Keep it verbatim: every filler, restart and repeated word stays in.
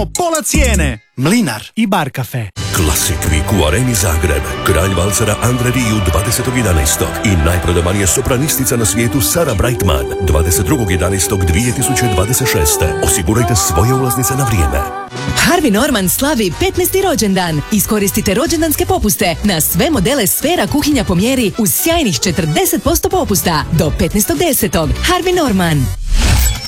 Pola cijene. Mlinar i Bar Cafe. Classic Week u Areni Zagreb. Kralj valcera Andre Rieu dvadesetog jedanaestog i najprodavanija sopranistica na svijetu Sara Brightman dvadeset drugog jedanaestog dvije tisuće dvadeset šeste. Osigurajte svoje ulaznice na vrijeme. Harvey Norman slavi petnaesti rođendan. Iskoristite rođendanske popuste na sve modele Sfera kuhinja po mjeri uz sjajnih četrdeset posto popusta do petnaestog desetog. Harvey Norman.